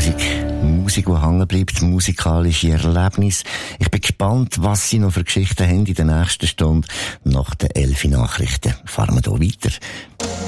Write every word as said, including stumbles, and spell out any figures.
Musik. Musik, die hängen bleibt, musikalische Erlebnis. Ich bin gespannt, was Sie noch für Geschichten haben in der nächsten Stunde. Nach den elf Nachrichten fahren wir hier weiter.